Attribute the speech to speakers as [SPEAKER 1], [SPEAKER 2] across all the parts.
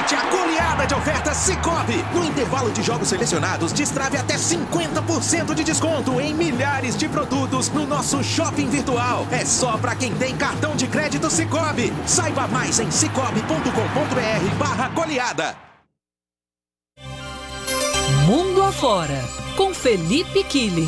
[SPEAKER 1] Aproveite a goleada de ofertas Sicoob. No intervalo de jogos selecionados, destrave até 50% de desconto em milhares de produtos no nosso shopping virtual. É só para quem tem cartão de crédito Sicoob. Saiba mais em sicoob.com.br/goleada.
[SPEAKER 2] Mundo Afora, com Felipe Killing.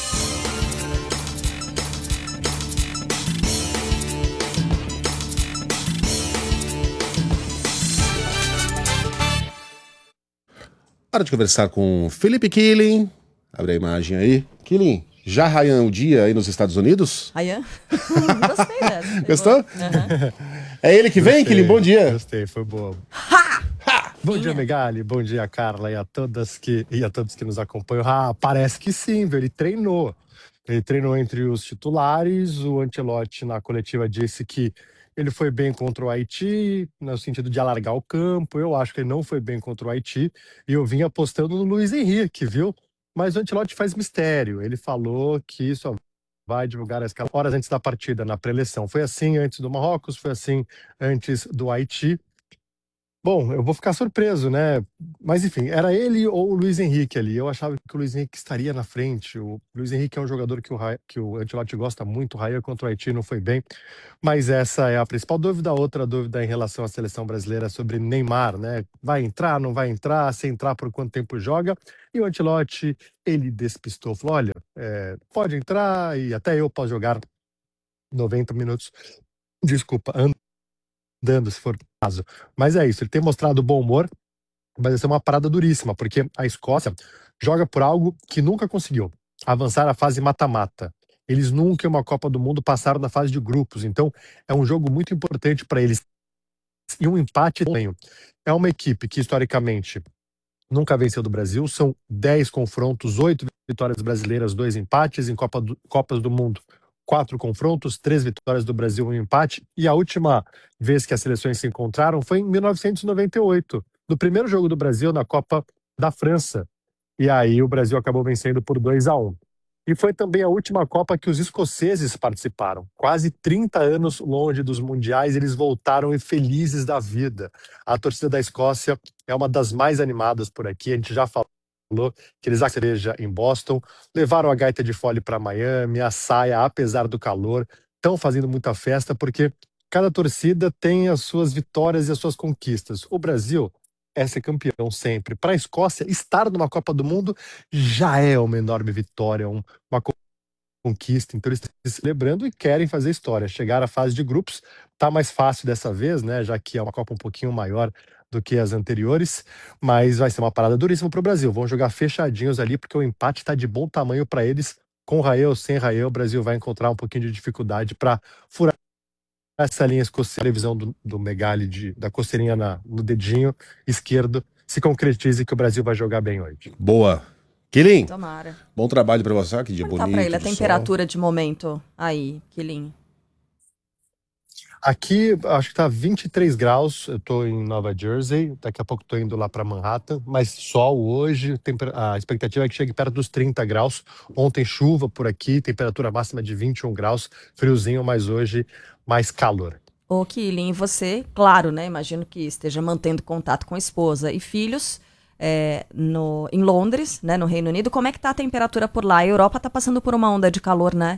[SPEAKER 3] Hora de conversar com Felipe Killing. Abre a imagem aí. Killing, já raiando o dia aí nos Estados Unidos?
[SPEAKER 4] Ryan? Gostei dessa.
[SPEAKER 3] Gostou?
[SPEAKER 4] Uhum.
[SPEAKER 3] É ele que vem, Killing? Bom dia.
[SPEAKER 5] Gostei, foi boa.
[SPEAKER 4] Ha!
[SPEAKER 5] Bom dia, Megali. Bom dia, Carla, e a todos que nos acompanham. Parece que sim, viu? Ele treinou. Ele treinou entre os titulares. O Ancelotti, na coletiva, disse que ele foi bem contra o Haiti, no sentido de alargar o campo. Eu acho que ele não foi bem contra o Haiti. E eu vim apostando no Luiz Henrique, viu? Mas o Ancelotti faz mistério. Ele falou que só vai divulgar a escala horas antes da partida, na pré-eleição. Foi assim antes do Marrocos, foi assim antes do Haiti. Bom, eu vou ficar surpreso, né? Mas enfim, era ele ou o Luiz Henrique ali. Eu achava que o Luiz Henrique estaria na frente. O Luiz Henrique é um jogador que o Ancelotti gosta muito. O Raia contra o Haiti não foi bem. Mas essa é a principal dúvida. Outra dúvida em relação à seleção brasileira sobre Neymar, né? Vai entrar, não vai entrar? Se entrar, por quanto tempo joga? E o Ancelotti, ele despistou. Falou, olha, pode entrar e até eu posso jogar 90 minutos. Desculpa, andando, se for o caso. Mas é isso, ele tem mostrado bom humor, mas vai ser uma parada duríssima, porque a Escócia joga por algo que nunca conseguiu, avançar a fase mata-mata. Eles nunca, em uma Copa do Mundo, passaram na fase de grupos, então é um jogo muito importante para eles. E um empate é uma equipe que, historicamente, nunca venceu do Brasil, são 10 confrontos, 8 vitórias brasileiras, 2 empates, em Copas do Mundo, 4 confrontos, 3 vitórias do Brasil, 1 empate, e a última vez que as seleções se encontraram foi em 1998, no primeiro jogo do Brasil na Copa da França, e aí o Brasil acabou vencendo por 2-1. E foi também a última Copa que os escoceses participaram. Quase 30 anos longe dos mundiais, eles voltaram e felizes da vida. A torcida da Escócia é uma das mais animadas por aqui, a gente já falou que eles cereja em Boston, levaram a gaita de fole para Miami, a saia, apesar do calor, estão fazendo muita festa, porque cada torcida tem as suas vitórias e as suas conquistas. O Brasil é ser campeão sempre. Para a Escócia, estar numa Copa do Mundo já é uma enorme vitória, uma conquista. Então eles estão se celebrando e querem fazer história. Chegar à fase de grupos tá mais fácil dessa vez, né? Já que é uma Copa um pouquinho maior do que as anteriores, mas vai ser uma parada duríssima para o Brasil. Vão jogar fechadinhos ali, porque o empate está de bom tamanho para eles. Com Raia ou sem Raia, o Brasil vai encontrar um pouquinho de dificuldade para furar essa linha escocesa. A previsão do Megali da coceirinha no dedinho esquerdo se concretize, que o Brasil vai jogar bem hoje.
[SPEAKER 3] Boa. Killing,
[SPEAKER 4] Tomara.
[SPEAKER 3] bom trabalho para você. Que dia bonito.
[SPEAKER 4] Tá para ele a
[SPEAKER 3] do
[SPEAKER 4] temperatura
[SPEAKER 3] sol.
[SPEAKER 4] de momento aí, Killing.
[SPEAKER 5] Aqui, acho que tá 23 graus, eu tô em Nova Jersey, daqui a pouco tô indo lá para Manhattan, mas sol hoje, a expectativa é que chegue perto dos 30 graus. Ontem chuva por aqui, temperatura máxima de 21 graus, friozinho, mas hoje mais calor.
[SPEAKER 4] Ô, Killing, você, claro, né, imagino que esteja mantendo contato com a esposa e filhos em Londres, né, no Reino Unido. Como é que tá a temperatura por lá? A Europa tá passando por uma onda de calor, né?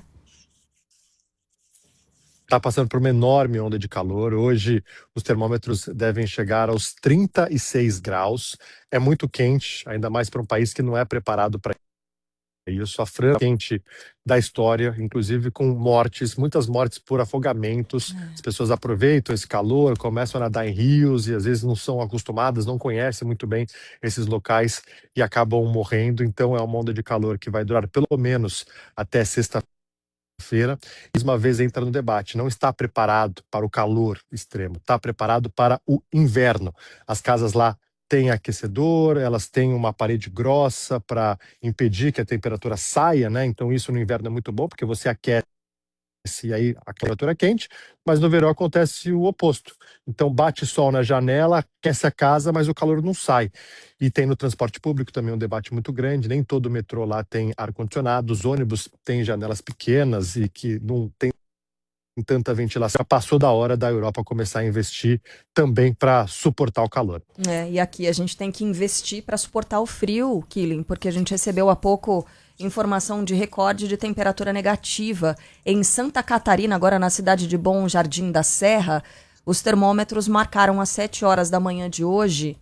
[SPEAKER 5] Está passando por uma enorme onda de calor. Hoje, os termômetros devem chegar aos 36 graus. É muito quente, ainda mais para um país que não é preparado para isso. A França é quente da história, inclusive com mortes, muitas mortes por afogamentos. As pessoas aproveitam esse calor, começam a nadar em rios e às vezes não são acostumadas, não conhecem muito bem esses locais e acabam morrendo. Então, é uma onda de calor que vai durar pelo menos até sexta-feira. Mais uma vez entra no debate, não está preparado para o calor extremo, está preparado para o inverno. As casas lá têm aquecedor, elas têm uma parede grossa para impedir que a temperatura saia, né? Então isso no inverno é muito bom, porque você aquece e aí a temperatura é quente, mas no verão acontece o oposto. Então bate sol na janela, aquece a casa, mas o calor não sai. E tem no transporte público também um debate muito grande, nem todo metrô lá tem ar-condicionado, os ônibus têm janelas pequenas e que não tem tanta ventilação. Já passou da hora da Europa começar a investir também para suportar o calor.
[SPEAKER 4] E aqui a gente tem que investir para suportar o frio, Killing, porque a gente recebeu há pouco informação de recorde de temperatura negativa. Em Santa Catarina, agora na cidade de Bom Jardim da Serra, os termômetros marcaram às 7 horas da manhã de hoje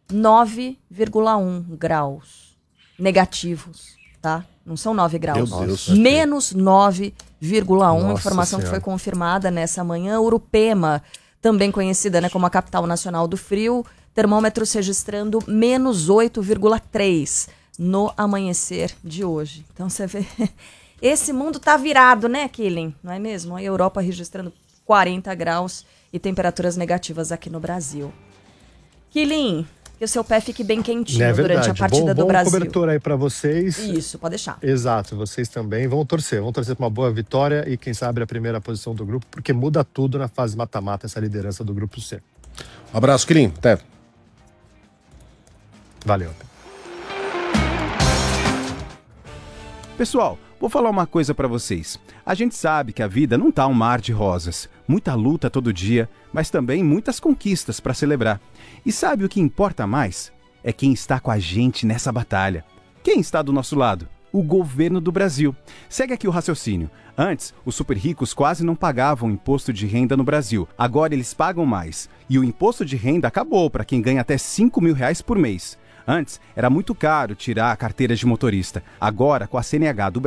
[SPEAKER 4] 9,1 graus negativos, tá? Não são 9 graus.
[SPEAKER 3] Meu Deus.
[SPEAKER 4] Menos 9,1.
[SPEAKER 5] Nossa
[SPEAKER 4] Informação que
[SPEAKER 5] Senhora.
[SPEAKER 4] foi confirmada nessa manhã. Urupema, também conhecida, né, como a capital nacional do frio, termômetros registrando menos 8,3 no amanhecer de hoje. Então você vê, esse mundo tá virado, né, Killing? Não é mesmo? A Europa registrando 40 graus e temperaturas negativas aqui no Brasil. Killing, que o seu pé fique bem quentinho durante a partida do Brasil.
[SPEAKER 5] Bom cobertor aí para vocês.
[SPEAKER 4] Isso, pode deixar.
[SPEAKER 5] Exato, vocês também vão torcer para uma boa vitória e quem sabe a primeira posição do grupo, porque muda tudo na fase mata-mata essa liderança do grupo C.
[SPEAKER 3] Um abraço, Killing. Até.
[SPEAKER 5] Valeu.
[SPEAKER 6] Pessoal, vou falar uma coisa pra vocês. A gente sabe que a vida não tá um mar de rosas. Muita luta todo dia, mas também muitas conquistas pra celebrar. E sabe o que importa mais? É quem está com a gente nessa batalha. Quem está do nosso lado? O governo do Brasil. Segue aqui o raciocínio. Antes, os super ricos quase não pagavam imposto de renda no Brasil. Agora eles pagam mais. E o imposto de renda acabou para quem ganha até R$5.000 por mês. Antes, era muito caro tirar a carteira de motorista. Agora, com a CNH do